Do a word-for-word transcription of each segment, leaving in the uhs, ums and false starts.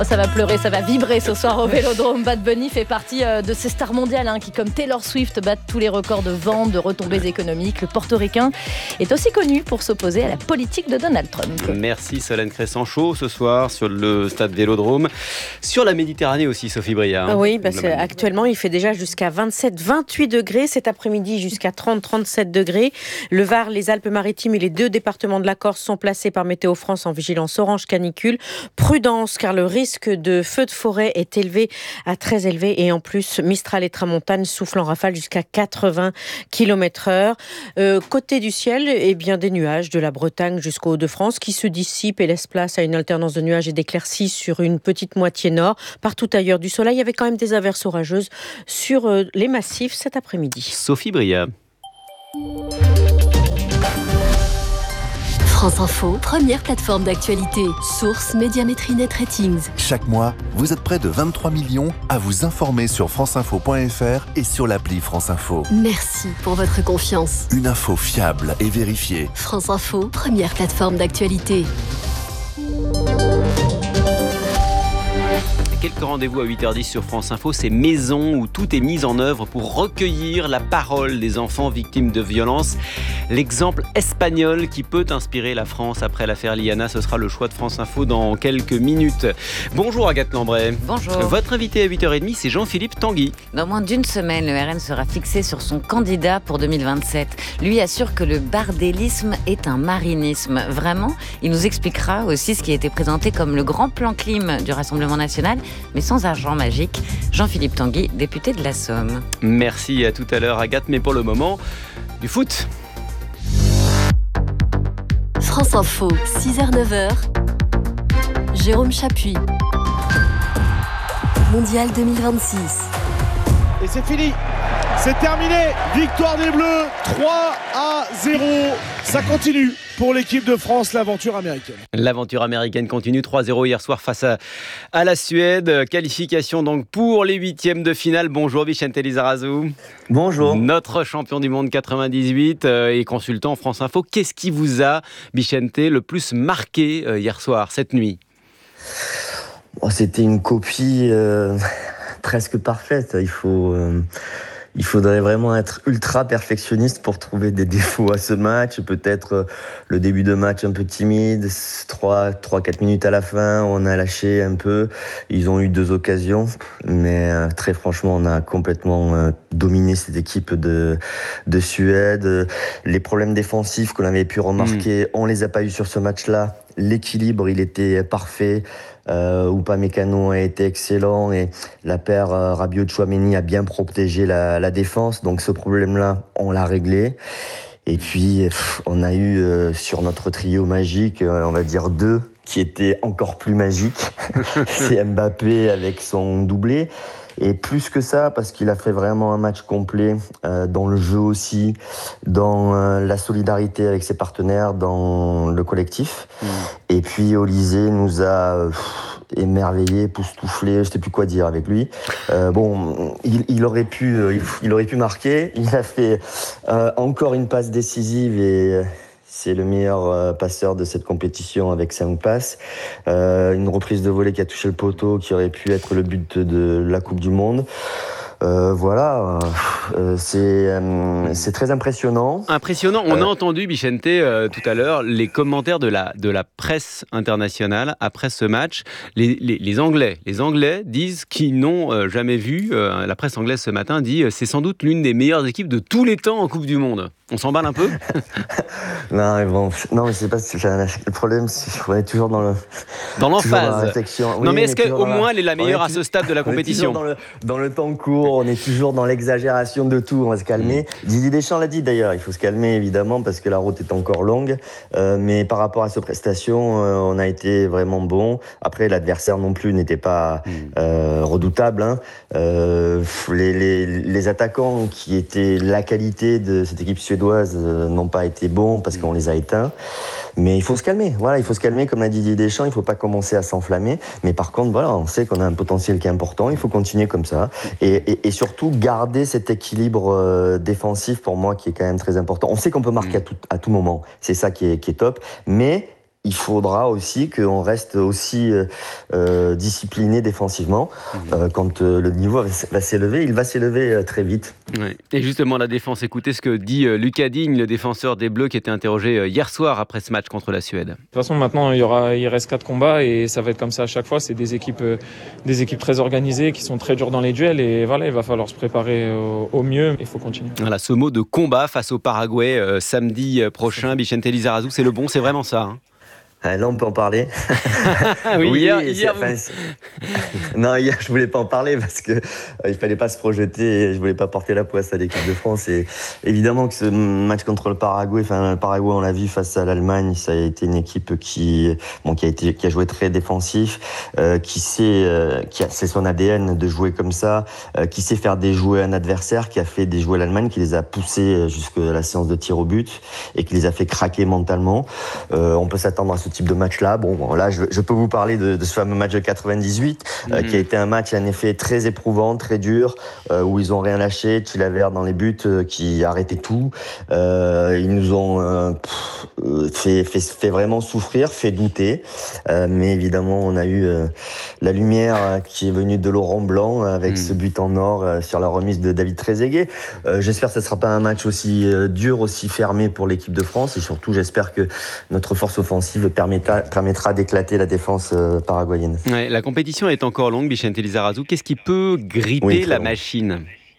Ça va pleurer, ça va vibrer ce soir au Vélodrome. Bad Bunny fait partie de ces stars mondiales hein, qui, comme Taylor Swift, battent tous les records de vente, de retombées économiques. Le portoricain est aussi connu pour s'opposer à la politique de Donald Trump. Merci Solène Cressan, chaud ce soir sur le stade Vélodrome. Sur la Méditerranée aussi, Sophie Briard. Hein, oui, parce qu'actuellement, il fait déjà jusqu'à vingt-sept à vingt-huit degrés. Cet après-midi, jusqu'à trente à trente-sept degrés. Le Var, les Alpes-Maritimes et les deux départements de la Corse sont placés par Météo France en vigilance orange canicule. Prudence, car le risque risque de feu de forêt est élevé à très élevé et en plus Mistral et Tramontane soufflent en rafale jusqu'à quatre-vingts kilomètres heure. Euh, côté du ciel, eh bien des nuages de la Bretagne jusqu'au Hauts-de-France qui se dissipent et laissent place à une alternance de nuages et d'éclaircies sur une petite moitié nord. Partout ailleurs du soleil avec quand même des averses orageuses sur euh, les massifs cet après-midi. Sophie Briard. France Info, première plateforme d'actualité. Source Médiamétrie Net Ratings. Chaque mois, vous êtes près de vingt-trois millions à vous informer sur franceinfo point f r et sur l'appli France Info. Merci pour votre confiance. Une info fiable et vérifiée. France Info, première plateforme d'actualité. Quelques rendez-vous à huit heures dix sur France Info, ces maisons où tout est mis en œuvre pour recueillir la parole des enfants victimes de violences. L'exemple espagnol qui peut inspirer la France après l'affaire Liana, ce sera le choix de France Info dans quelques minutes. Bonjour Agathe Lambray. Bonjour. Votre invité à huit heures trente, c'est Jean-Philippe Tanguy. Dans moins d'une semaine, le R N sera fixé sur son candidat pour deux mille vingt-sept. Lui assure que le bardélisme est un marinisme. Vraiment, il nous expliquera aussi ce qui a été présenté comme le grand plan clim du Rassemblement national, mais sans argent magique. Jean-Philippe Tanguy, député de la Somme. Merci, à tout à l'heure Agathe, mais pour le moment, du foot. France Info, six heures neuf heures. Jérôme Chapuis. Mondial deux mille vingt-six. Et c'est fini, c'est terminé. Victoire des Bleus, trois à zéro. Ça continue pour l'équipe de France, l'aventure américaine. L'aventure américaine continue, trois zéro hier soir face à, à la Suède. Qualification donc pour les huitièmes de finale. Bonjour Vicente Lizarazu. Bonjour. Notre champion du monde quatre-vingt-dix-huit euh, et consultant France Info. Qu'est-ce qui vous a, Vicente, le plus marqué euh, hier soir, cette nuit ? Oh, c'était une copie euh, presque parfaite. Il faut... Euh... Il faudrait vraiment être ultra perfectionniste pour trouver des défauts à ce match. Peut-être le début de match un peu timide, trois quatre minutes à la fin, on a lâché un peu. Ils ont eu deux occasions, mais très franchement, on a complètement dominé cette équipe de, de Suède. Les problèmes défensifs qu'on avait pu remarquer, mmh. on les a pas eu sur ce match-là. L'équilibre, il était parfait. Euh, Upamecano a été excellent et la paire euh, Rabiot-Chouameni a bien protégé la, la défense. Donc ce problème-là, on l'a réglé. Et puis, pff, on a eu euh, sur notre trio magique, euh, on va dire deux, qui étaient encore plus magiques. C'est Mbappé avec son doublé. Et plus que ça, parce qu'il a fait vraiment un match complet euh, dans le jeu aussi, dans euh, la solidarité avec ses partenaires, dans le collectif. Mmh. Et puis Olysée nous a euh, émerveillé, époustouflé, je ne sais plus quoi dire avec lui. Euh, bon, il, il aurait pu, euh, il, il aurait pu marquer. Il a fait euh, encore une passe décisive et euh, c'est le meilleur euh, passeur de cette compétition avec cinq passes. Euh, une reprise de volée qui a touché le poteau, qui aurait pu être le but de la Coupe du Monde. Euh, voilà, euh, c'est, euh, c'est très impressionnant. Impressionnant. On euh, a entendu, Vicente, euh, tout à l'heure, les commentaires de la, de la presse internationale après ce match. Les, les, les Anglais, les Anglais disent qu'ils n'ont euh, jamais vu, euh, la presse anglaise ce matin dit euh, c'est sans doute l'une des meilleures équipes de tous les temps en Coupe du Monde. On s'emballe un peu. Non, mais bon, non, mais c'est pas le problème, c'est qu'on est toujours dans le dans l'emphase. Oui, non, mais est-ce qu'au moins elle est la meilleure à ce stade de la compétition ? Dans le, dans le temps court, on est toujours dans l'exagération de tout. On va se calmer. Mmh. Didier Deschamps l'a dit d'ailleurs. Il faut se calmer évidemment parce que la route est encore longue. Euh, mais par rapport à ces prestations, euh, on a été vraiment bon. Après, l'adversaire non plus n'était pas euh, redoutable. Hein. Euh, les, les, les attaquants qui étaient la qualité de cette équipe suédoise n'ont pas été bons parce qu'on les a éteints. Mais il faut se calmer. Voilà, il faut se calmer, comme l'a dit Didier Deschamps. Il ne faut pas commencer à s'enflammer. Mais par contre, voilà, on sait qu'on a un potentiel qui est important. Il faut continuer comme ça. Et, et, et surtout, garder cet équilibre euh, défensif, pour moi, qui est quand même très important. On sait qu'on peut marquer à tout, à tout moment. C'est ça qui est, qui est top. Mais il faudra aussi qu'on reste aussi euh, discipliné défensivement mmh. euh, quand euh, le niveau va s'élever. Il va s'élever euh, très vite. Ouais. Et justement, la défense, écoutez ce que dit euh, Lucas Digne, le défenseur des Bleus, qui était interrogé euh, hier soir après ce match contre la Suède. De toute façon, maintenant, il, y aura, il reste quatre combats et ça va être comme ça à chaque fois. C'est des équipes, euh, des équipes très organisées qui sont très dures dans les duels et voilà, il va falloir se préparer au, au mieux. Il faut continuer. Voilà, ce mot de combat face au Paraguay euh, samedi prochain, Bicente Lizarazu, c'est le bon, c'est vraiment ça, hein. Là, on peut en parler. oui, oui, hier, hier vous... enfin, non, hier, je voulais pas en parler parce que euh, il fallait pas se projeter. Et je voulais pas porter la poisse à l'équipe de France. Et évidemment que ce match contre le Paraguay, enfin le Paraguay, on l'a vu face à l'Allemagne, ça a été une équipe qui, bon, qui a été, qui a joué très défensif, euh, qui sait, euh, qui a, c'est son A D N de jouer comme ça, euh, qui sait faire déjouer un adversaire, qui a fait déjouer l'Allemagne, qui les a poussés jusqu'à la séance de tir au but et qui les a fait craquer mentalement. Euh, on peut s'attendre à ce type de match-là. Bon, là, je, je peux vous parler de, de ce fameux match de quatre-vingt-dix-huit, mmh. euh, qui a été un match, en effet, très éprouvant, très dur, euh, où ils ont rien lâché. Chilavert dans les buts, euh, qui arrêtait tout. Euh, ils nous ont euh, pff, fait, fait, fait vraiment souffrir, fait douter. Euh, mais évidemment, on a eu euh, la lumière euh, qui est venue de Laurent Blanc avec mmh. ce but en or euh, sur la remise de David Trezeguet. Euh, j'espère que ce ne sera pas un match aussi euh, dur, aussi fermé pour l'équipe de France. Et surtout, j'espère que notre force offensive permettra, permettra d'éclater la défense euh, paraguayenne. Ouais, la compétition est encore longue, Bicente Lizarazu. Qu'est-ce qui peut gripper oui, la long. machine ?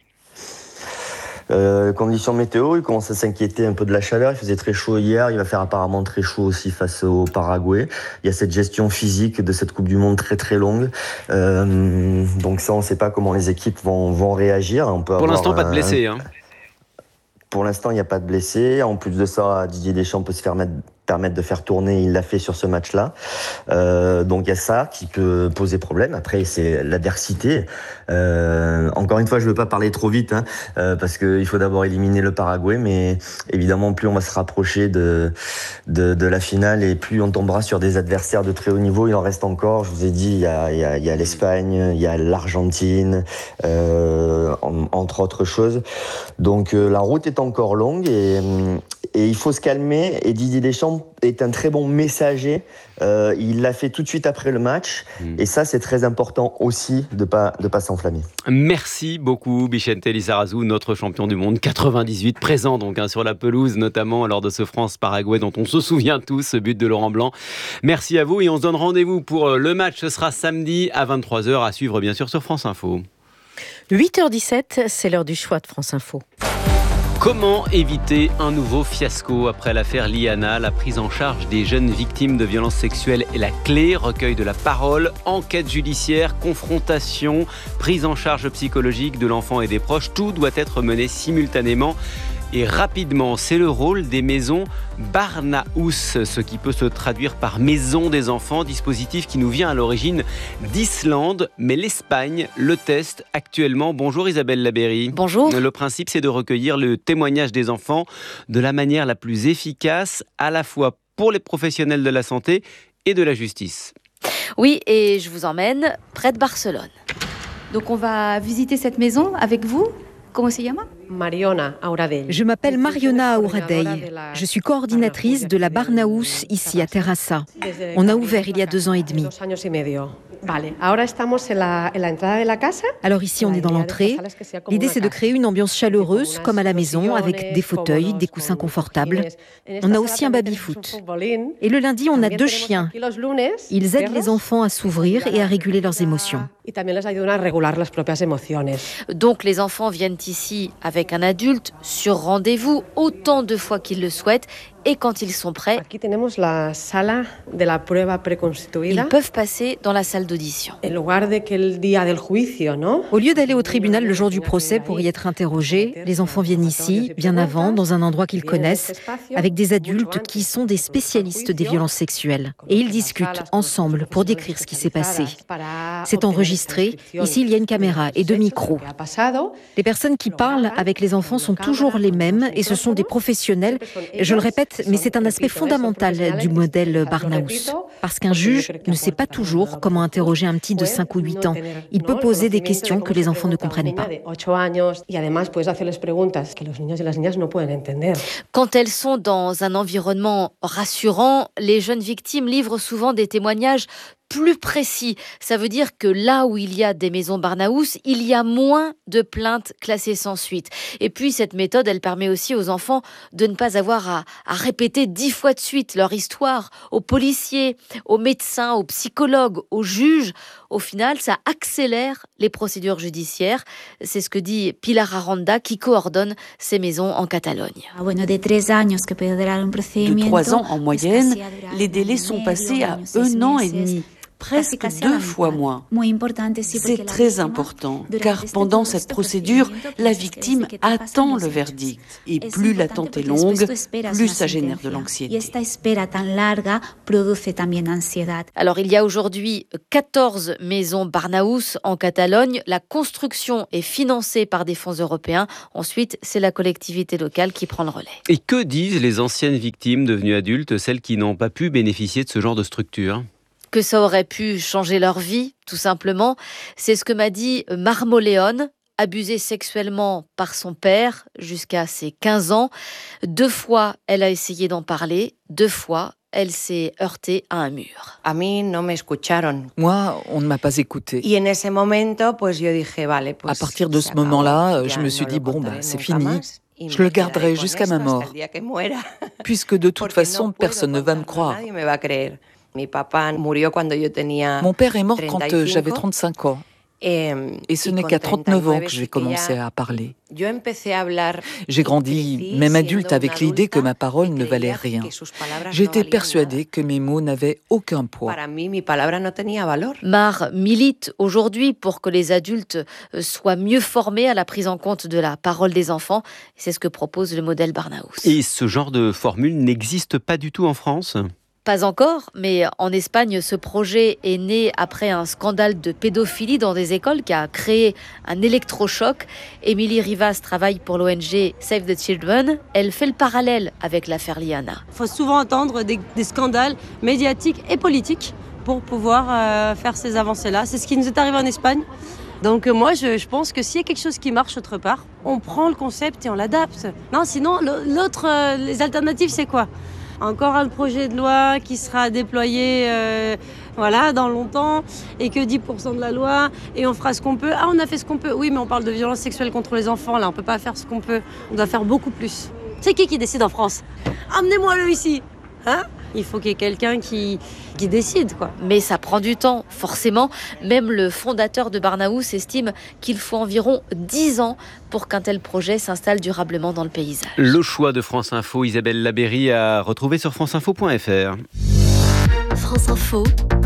Euh, conditions météo, il commence à s'inquiéter un peu de la chaleur. Il faisait très chaud hier, il va faire apparemment très chaud aussi face au Paraguay. Il y a cette gestion physique de cette Coupe du Monde très très longue. Euh, donc ça, on ne sait pas comment les équipes vont, vont réagir. On peut Pour l'instant, un, pas de blessés. Hein. Pour l'instant, il n'y a pas de blessés. En plus de ça, Didier Deschamps peut se faire mettre permettre de faire tourner, il l'a fait sur ce match-là. Euh, donc il y a ça qui peut poser problème. Après, c'est l'adversité. Euh, encore une fois, je ne veux pas parler trop vite, hein, euh, parce qu'il faut d'abord éliminer le Paraguay, mais évidemment, plus on va se rapprocher de, de, de la finale et plus on tombera sur des adversaires de très haut niveau. Il en reste encore, je vous ai dit, il y a, il y a, il y a l'Espagne, il y a l'Argentine, euh, en, entre autres choses. Donc euh, la route est encore longue et, et il faut se calmer. Et Didier Deschamps est un très bon messager. Euh, il l'a fait tout de suite après le match. Mmh. Et ça, c'est très important aussi de ne pas, de pas s'enflammer. Merci beaucoup, Bicente Lizarazu, notre champion du monde quatre-vingt-dix-huit, présent donc hein, sur la pelouse, notamment lors de ce France-Paraguay dont on se souvient tous, ce but de Laurent Blanc. Merci à vous et on se donne rendez-vous pour le match. Ce sera samedi à vingt-trois heures, à suivre bien sûr sur France Info. huit heures dix-sept, c'est l'heure du choix de France Info. Comment éviter un nouveau fiasco après l'affaire Liana ? La prise en charge des jeunes victimes de violences sexuelles est la clé. Recueil de la parole, enquête judiciaire, confrontation, prise en charge psychologique de l'enfant et des proches. Tout doit être mené simultanément et rapidement. C'est le rôle des maisons Barnahus, ce qui peut se traduire par maison des enfants, dispositif qui nous vient à l'origine d'Islande, mais l'Espagne le teste actuellement. Bonjour Isabelle Labéry. Bonjour. Le principe, c'est de recueillir le témoignage des enfants de la manière la plus efficace, à la fois pour les professionnels de la santé et de la justice. Oui, et je vous emmène près de Barcelone. Donc on va visiter cette maison avec vous. Comment se llama ? Je m'appelle Mariona Auradei. Je suis coordinatrice de la Barnahus ici à Terrassa. On a ouvert il y a deux ans et demi. Alors ici, on est dans l'entrée. L'idée, c'est de créer une ambiance chaleureuse, comme à la maison, avec des fauteuils, des coussins confortables. On a aussi un baby-foot. Et le lundi, on a deux chiens. Ils aident les enfants à s'ouvrir et à réguler leurs émotions. Donc les enfants viennent ici avec un adulte sur rendez-vous autant de fois qu'ils le souhaitent et quand ils sont prêts, ils peuvent passer dans la salle d'audition. Au lieu d'aller au tribunal le jour du procès pour y être interrogés, les enfants viennent ici, bien avant, dans un endroit qu'ils connaissent, avec des adultes qui sont des spécialistes des violences sexuelles. Et ils discutent ensemble pour décrire ce qui s'est passé. C'est enregistré. Ici, il y a une caméra et deux micros. Les personnes qui parlent avec les enfants sont toujours les mêmes et ce sont des professionnels. Je le répète, Certes, mais c'est un aspect fondamental du modèle Barnahus. Parce qu'un juge ne sait pas toujours comment interroger un petit de cinq ou huit ans. Il peut poser des questions que les enfants ne comprennent pas. Quand elles sont dans un environnement rassurant, les jeunes victimes livrent souvent des témoignages plus précis. Ça veut dire que là où il y a des maisons Barnahus, il y a moins de plaintes classées sans suite. Et puis cette méthode, elle permet aussi aux enfants de ne pas avoir à, à répéter dix fois de suite leur histoire aux policiers, aux médecins, aux psychologues, aux juges. Au final, ça accélère les procédures judiciaires. C'est ce que dit Pilar Aranda, qui coordonne ces maisons en Catalogne. De trois ans en moyenne, les délais sont passés à un an et demi. Presque deux fois moins. C'est très important, car pendant cette procédure, la victime attend le verdict. Et plus l'attente est longue, plus ça génère de l'anxiété. Alors, il y a aujourd'hui quatorze maisons Barnahus en Catalogne. La construction est financée par des fonds européens. Ensuite, c'est la collectivité locale qui prend le relais. Et que disent les anciennes victimes devenues adultes, celles qui n'ont pas pu bénéficier de ce genre de structure ? Que ça aurait pu changer leur vie, tout simplement. C'est ce que m'a dit Marmoléon, abusée sexuellement par son père jusqu'à ses quinze ans. Deux fois, elle a essayé d'en parler. Deux fois, elle s'est heurtée à un mur. Moi, on ne m'a pas écoutée. À partir de ce moment-là, je me suis dit, bon, bah, c'est fini. Je le garderai jusqu'à ma mort. Puisque de toute façon, personne ne va me croire. Mon père est mort quand j'avais trente-cinq ans. Et ce n'est qu'à trente-neuf ans que j'ai commencé à parler. J'ai grandi, même adulte, avec l'idée que ma parole ne valait rien. J'étais persuadée que mes mots n'avaient aucun poids. Mar milite aujourd'hui pour que les adultes soient mieux formés à la prise en compte de la parole des enfants. C'est ce que propose le modèle Barnahus. Et ce genre de formule n'existe pas du tout en France ? Pas encore, mais en Espagne, ce projet est né après un scandale de pédophilie dans des écoles qui a créé un électrochoc. Émilie Rivas travaille pour l'O N G Save the Children. Elle fait le parallèle avec l'affaire Liana. Il faut souvent attendre des, des scandales médiatiques et politiques pour pouvoir euh, faire ces avancées-là. C'est ce qui nous est arrivé en Espagne. Donc euh, moi, je, je pense que s'il y a quelque chose qui marche autre part, on prend le concept et on l'adapte. Non, sinon, l'autre, euh, les alternatives, c'est quoi ? Encore un projet de loi qui sera déployé euh, voilà, dans longtemps, et que dix pour cent de la loi, et on fera ce qu'on peut. Ah, on a fait ce qu'on peut. Oui, mais on parle de violence sexuelle contre les enfants, là, on peut pas faire ce qu'on peut. On doit faire beaucoup plus. C'est qui qui décide en France ? Amenez-moi-le ici, hein ? Il faut qu'il y ait quelqu'un qui, qui décide, quoi. Mais ça prend du temps, forcément. Même le fondateur de Barnahus estime qu'il faut environ dix ans pour qu'un tel projet s'installe durablement dans le paysage. Le choix de France Info, Isabelle Labéry, à retrouver sur franceinfo point f r. France Info,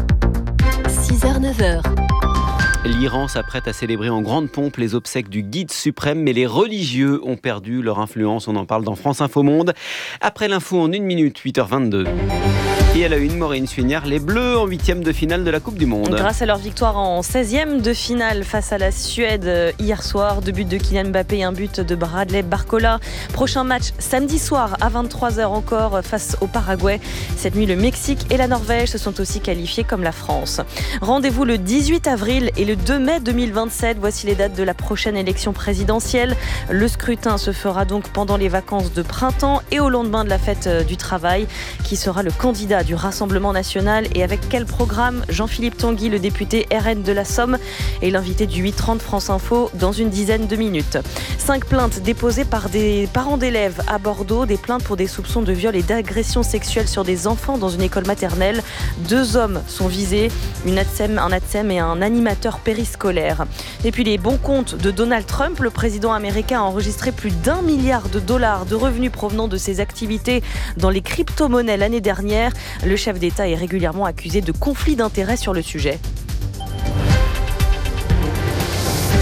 six heures neuf heures. L'Iran s'apprête à célébrer en grande pompe les obsèques du guide suprême, mais les religieux ont perdu leur influence. On en parle dans France Info Monde. Après l'info en une minute, huit heures vingt-deux. Et à la une, Maureen Suignard, les Bleus en huitième de finale de la Coupe du Monde. Grâce à leur victoire en seizième de finale face à la Suède hier soir, deux buts de Kylian Mbappé et un but de Bradley Barcola. Prochain match samedi soir à vingt-trois heures encore face au Paraguay. Cette nuit, le Mexique et la Norvège se sont aussi qualifiés comme la France. Rendez-vous le dix-huit avril et le deux mai deux mille vingt-sept. Voici les dates de la prochaine élection présidentielle. Le scrutin se fera donc pendant les vacances de printemps et au lendemain de la fête du travail. Qui sera le candidat du Rassemblement national et avec quel programme? Jean-Philippe Tanguy, le député R N de la Somme, est l'invité du huit trente France Info dans une dizaine de minutes. Cinq plaintes déposées par des parents d'élèves à Bordeaux, des plaintes pour des soupçons de viol et d'agression sexuelle sur des enfants dans une école maternelle. Deux hommes sont visés, une A T S E M, un A T S E M et un animateur périscolaire. Et puis les bons comptes de Donald Trump, le président américain a enregistré plus d'un milliard de dollars de revenus provenant de ses activités dans les crypto-monnaies l'année dernière. Le chef d'État est régulièrement accusé de conflit d'intérêts sur le sujet.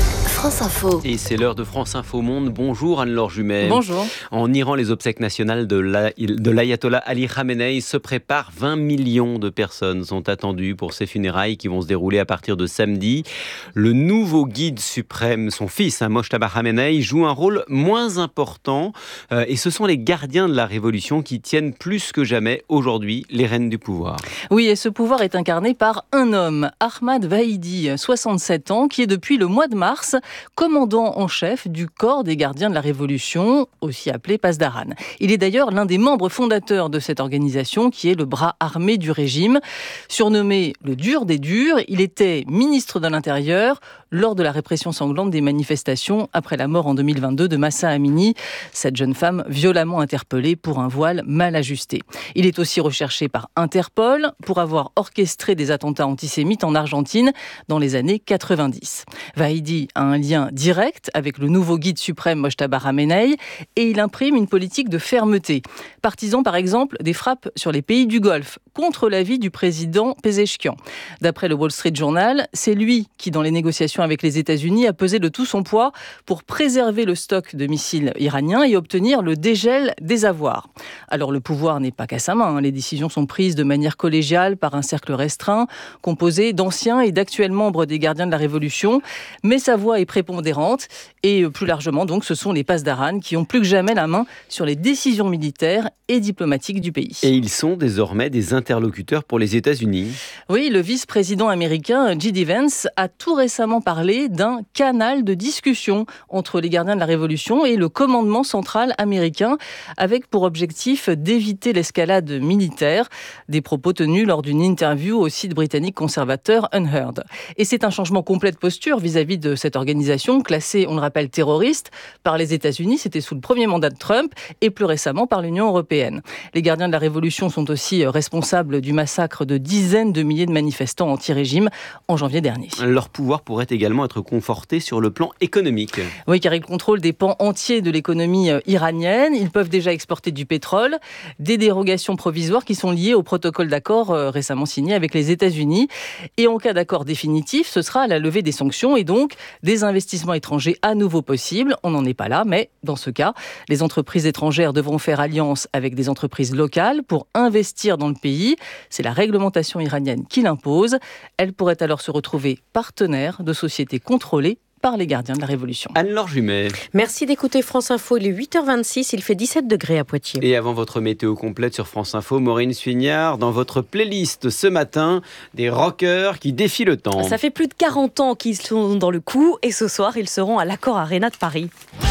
France Info. Et c'est l'heure de France Info Monde. Bonjour Anne-Laure Jumet. Bonjour. En Iran, les obsèques nationales de, la, de l'ayatollah Ali Khamenei se préparent. vingt millions de personnes sont attendues pour ces funérailles qui vont se dérouler à partir de samedi. Le nouveau guide suprême, son fils, hein, Mojtaba Khamenei, joue un rôle moins important. Euh, et ce sont les gardiens de la révolution qui tiennent plus que jamais aujourd'hui les rênes du pouvoir. Oui, et ce pouvoir est incarné par un homme, Ahmad Vahidi, soixante-sept ans, qui est depuis le mois de mars commandant en chef du corps des gardiens de la Révolution, aussi appelé Pasdaran. Il est d'ailleurs l'un des membres fondateurs de cette organisation qui est le bras armé du régime. Surnommé le dur des durs, il était ministre de l'Intérieur lors de la répression sanglante des manifestations après la mort en deux mille vingt-deux de Mahsa Amini, cette jeune femme violemment interpellée pour un voile mal ajusté. Il est aussi recherché par Interpol pour avoir orchestré des attentats antisémites en Argentine dans les années quatre-vingt-dix. Vahidi a un lien direct avec le nouveau guide suprême Mojtaba Khamenei et il imprime une politique de fermeté. Partisan par exemple des frappes sur les pays du Golfe contre l'avis du président Pezeshkian. D'après le Wall Street Journal, c'est lui qui, dans les négociations avec les États-Unis, a pesé de tout son poids pour préserver le stock de missiles iraniens et obtenir le dégel des avoirs. Alors le pouvoir n'est pas qu'à sa main, hein. Les décisions sont prises de manière collégiale par un cercle restreint, composé d'anciens et d'actuels membres des gardiens de la Révolution, mais sa voix est prépondérante et plus largement donc ce sont les Pasdaran qui ont plus que jamais la main sur les décisions militaires et diplomatiques du pays. Et ils sont désormais des interlocuteurs pour les États-Unis. Oui, le vice-président américain J D Vance a tout récemment parlé d'un canal de discussion entre les gardiens de la Révolution et le commandement central américain, avec pour objectif d'éviter l'escalade militaire. Des propos tenus lors d'une interview au site britannique conservateur Unheard. Et c'est un changement complet de posture vis-à-vis de cette organisation, classée, on le rappelle, terroriste par les États-Unis. C'était sous le premier mandat de Trump et plus récemment par l'Union européenne. Les gardiens de la Révolution sont aussi responsables du massacre de dizaines de milliers de manifestants anti-régime en janvier dernier. Leur pouvoir pourrait également être conforté sur le plan économique. Oui, car ils contrôlent des pans entiers de l'économie iranienne. Ils peuvent déjà exporter du pétrole, des dérogations provisoires qui sont liées au protocole d'accord récemment signé avec les États-Unis. Et en cas d'accord définitif, ce sera la levée des sanctions et donc des investissements étrangers à nouveau possibles. On n'en est pas là, mais dans ce cas, les entreprises étrangères devront faire alliance avec des entreprises locales pour investir dans le pays. C'est la réglementation iranienne qui l'impose. Elle pourrait alors se retrouver partenaire de sociétés contrôlées par les gardiens de la Révolution. Anne-Laure Jumet. Merci d'écouter France Info. Il est huit heures vingt-six, il fait dix-sept degrés à Poitiers. Et avant votre météo complète sur France Info, Maureen Suignard, dans votre playlist ce matin, des rockers qui défient le temps. Ça fait plus de quarante ans qu'ils sont dans le coup et ce soir, ils seront à l'Accor Arena de Paris.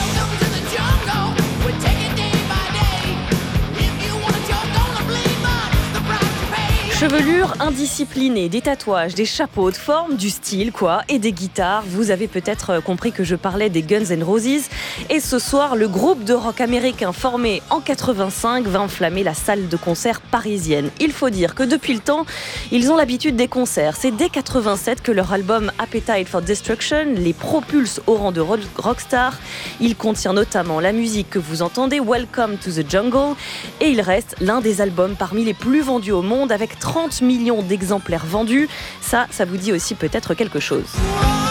Chevelure indisciplinée, des tatouages, des chapeaux de forme, du style quoi, et des guitares. Vous avez peut-être compris que je parlais des Guns N' Roses. Et ce soir, le groupe de rock américain formé en quatre-vingt-cinq va enflammer la salle de concert parisienne. Il faut dire que depuis le temps, ils ont l'habitude des concerts. C'est dès quatre-vingt-sept que leur album Appetite for Destruction les propulse au rang de rockstar. Il contient notamment la musique que vous entendez, Welcome to the Jungle. Et il reste l'un des albums parmi les plus vendus au monde avec trente millions d'exemplaires vendus. Ça, ça vous dit aussi peut-être quelque chose.